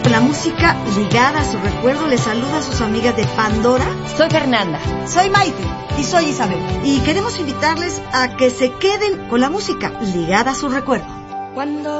Con la música ligada a su recuerdo, les saluda a sus amigas de Pandora. Soy Fernanda. Soy Maite. Y soy Isabel. Y queremos invitarles a que se queden con la música ligada a su recuerdo. Cuando